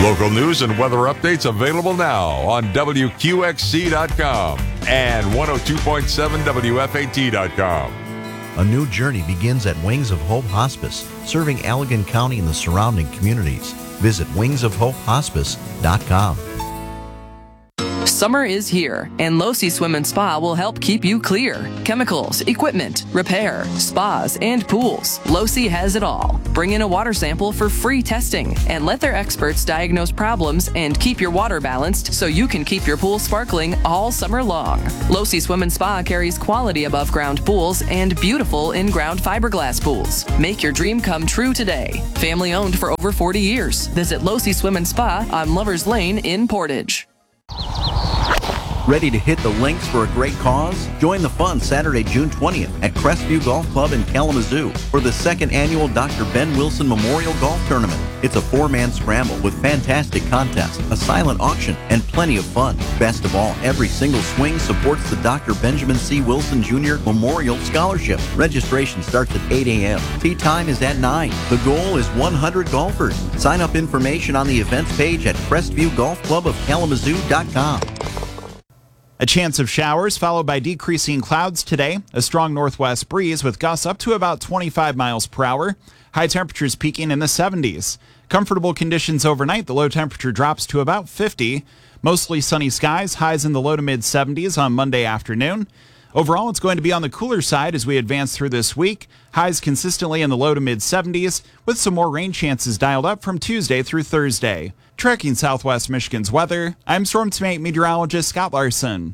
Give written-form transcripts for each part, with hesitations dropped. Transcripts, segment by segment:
Local news and weather updates available now on WQXC.com and 102.7 WFAT.com. A new journey begins at Wings of Hope Hospice, serving Allegan County and the surrounding communities. Visit wingsofhopehospice.com. Summer is here, and Losi Swim and Spa will help keep you clear. Chemicals, equipment, repair, spas, and pools. Losi has it all. Bring in a water sample for free testing, and let their experts diagnose problems and keep your water balanced so you can keep your pool sparkling all summer long. Losi Swim and Spa carries quality above-ground pools and beautiful in-ground fiberglass pools. Make your dream come true today. Family owned for over 40 years. Visit Losi Swim and Spa on Lovers Lane in Portage. Ready to hit the links for a great cause? Join the fun Saturday, June 20th at Crestview Golf Club in Kalamazoo for the second annual Dr. Ben Wilson Memorial Golf Tournament. It's a four-man scramble with fantastic contests, a silent auction, and plenty of fun. Best of all, every single swing supports the Dr. Benjamin C. Wilson Jr. Memorial Scholarship. Registration starts at 8 a.m. Tee time is at 9. The goal is 100 golfers. Sign up information on the events page at CrestviewGolfClubOfKalamazoo.com. A chance of showers followed by decreasing clouds today. A strong northwest breeze with gusts up to about 25 miles per hour. High temperatures peaking in the 70s. Comfortable conditions overnight. The low temperature drops to about 50. Mostly sunny skies. Highs in the low to mid 70s on Monday afternoon. Overall, it's going to be on the cooler side as we advance through this week. Highs consistently in the low to mid 70s with some more rain chances dialed up from Tuesday through Thursday. Tracking Southwest Michigan's weather, I'm Storm Team meteorologist Scott Larson.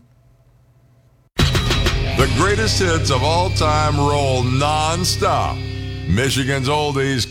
The greatest hits of all time roll non-stop. Michigan's Oldies